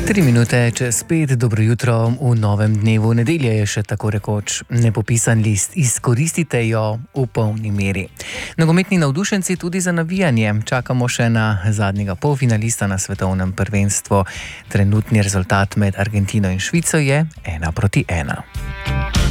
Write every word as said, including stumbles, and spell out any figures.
Tri minute čez pet, dobro jutro v novem dnevu. Nedelja je še tako rekoč nepopisan list. Izkoristite jo v polni meri. Nogometni navdušenci tudi za navijanje. Čakamo še na zadnjega polfinalista na svetovnem prvenstvu. Trenutni rezultat med Argentino in Švico je ena proti ena.